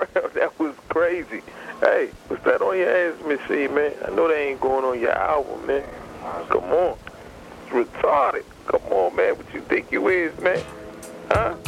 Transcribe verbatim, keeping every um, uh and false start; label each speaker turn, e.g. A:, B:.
A: That was crazy. Hey, what's that on your ass, Miss C, man? I know they ain't going on your album, man. Come on. It's retarded. Come on, man. What you think you is, man? Huh?